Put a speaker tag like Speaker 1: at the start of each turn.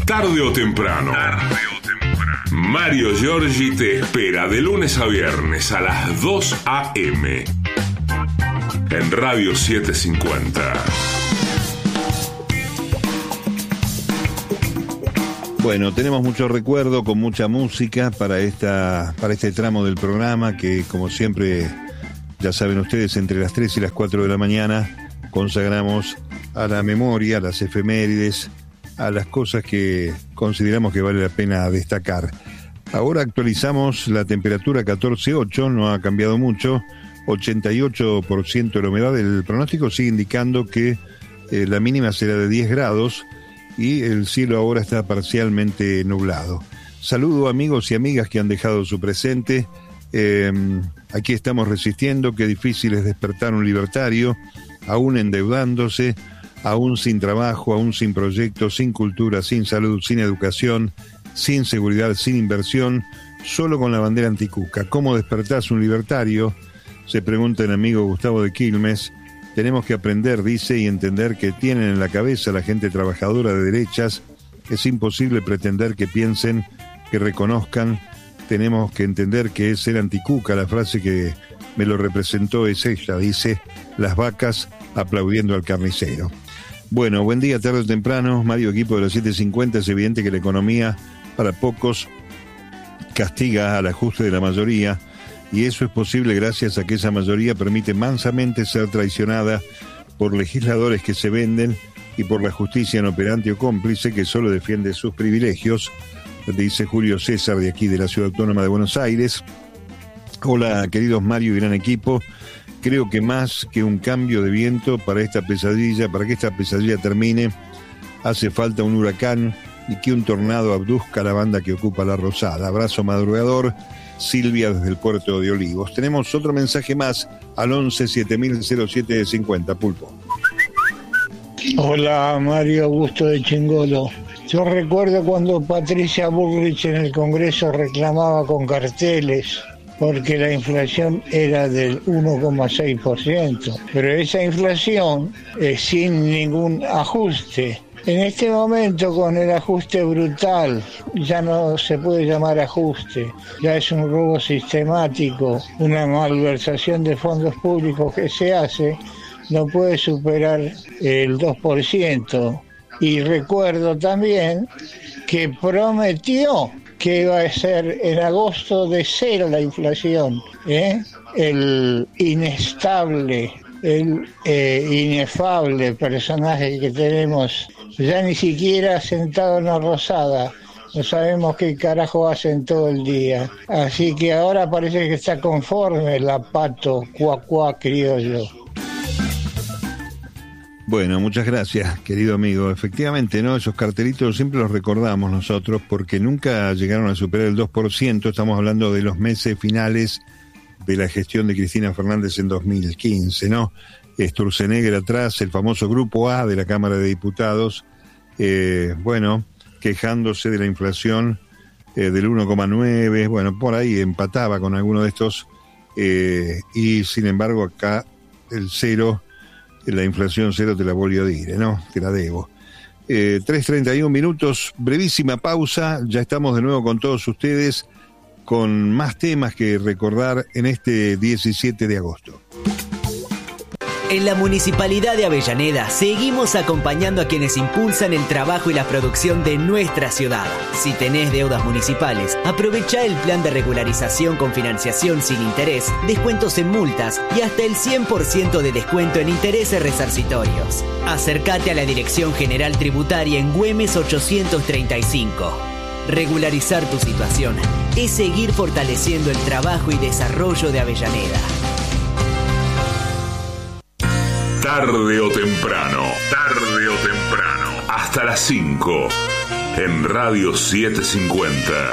Speaker 1: Tarde o temprano. Mario Giorgi te espera de lunes a viernes a las 2 a.m. en Radio 750.
Speaker 2: Bueno, tenemos mucho recuerdo con mucha música para este tramo del programa que, como siempre, ya saben ustedes, entre las 3 y las 4 de la mañana consagramos a la memoria, a las efemérides, a las cosas que consideramos que vale la pena destacar. Ahora actualizamos la temperatura 14.8, no ha cambiado mucho, 88% de la humedad. El pronóstico sigue indicando que la mínima será de 10 grados y el cielo ahora está parcialmente nublado. Saludo amigos y amigas que han dejado su presente. Aquí estamos resistiendo, qué difícil es despertar un libertario, aún endeudándose, aún sin trabajo, aún sin proyectos, sin cultura, sin salud, sin educación, sin seguridad, sin inversión, solo con la bandera anticuca. ¿Cómo despertás un libertario?, se pregunta el amigo Gustavo de Quilmes. Tenemos que aprender, dice, y entender que tienen en la cabeza la gente trabajadora de derechas. Es imposible pretender que piensen, que reconozcan. Tenemos que entender que es ser anticuca. La frase que me lo representó es ella, dice, las vacas aplaudiendo al carnicero. Bueno, buen día, tarde o temprano. Mario, equipo de los 750. Es evidente que la economía para pocos castiga al ajuste de la mayoría, y eso es posible gracias a que esa mayoría permite mansamente ser traicionada por legisladores que se venden y por la justicia inoperante o cómplice que solo defiende sus privilegios, dice Julio César de aquí de la Ciudad Autónoma de Buenos Aires. Hola, queridos Mario y gran equipo. Creo que más que un cambio de viento para esta pesadilla, para que esta pesadilla termine, hace falta un huracán y que un tornado abduzca a la banda que ocupa la Rosada. Abrazo madrugador, Silvia desde el puerto de Olivos. Tenemos otro mensaje más al 11-7007-50, Pulpo.
Speaker 3: Hola, Mario Augusto de Chingolo. Yo recuerdo cuando Patricia Bullrich en el Congreso reclamaba con carteles porque la inflación era del 1,6%, pero esa inflación es sin ningún ajuste. En este momento, con el ajuste brutal, ya no se puede llamar ajuste, ya es un robo sistemático, una malversación de fondos públicos que se hace, no puede superar el 2%. Y recuerdo también que prometió que iba a ser en agosto de cero la inflación, el inestable, el inefable personaje que tenemos, ya ni siquiera sentado en la Rosada, no sabemos qué carajo hacen todo el día, así que ahora parece que está conforme la Pato cuacuá criollo.
Speaker 2: Bueno, muchas gracias, querido amigo. Efectivamente, ¿no? Esos cartelitos siempre los recordamos nosotros porque nunca llegaron a superar el 2%. Estamos hablando de los meses finales de la gestión de Cristina Fernández en 2015, ¿no? Sturzenegger atrás, el famoso Grupo A de la Cámara de Diputados, quejándose de la inflación del 1,9, bueno, por ahí empataba con alguno de estos, y sin embargo acá el cero, la inflación cero te la volvió a dire, ¿no? Te la debo. 3:31 minutos, brevísima pausa, ya estamos de nuevo con todos ustedes, con más temas que recordar en este 17 de agosto.
Speaker 4: En la Municipalidad de Avellaneda seguimos acompañando a quienes impulsan el trabajo y la producción de nuestra ciudad. Si tenés deudas municipales, aprovecha el plan de regularización con financiación sin interés, descuentos en multas y hasta el 100% de descuento en intereses resarcitorios. Acércate a la Dirección General Tributaria en Güemes 835. Regularizar tu situación es seguir fortaleciendo el trabajo y desarrollo de Avellaneda.
Speaker 1: Tarde o temprano, hasta las 5, en Radio 750.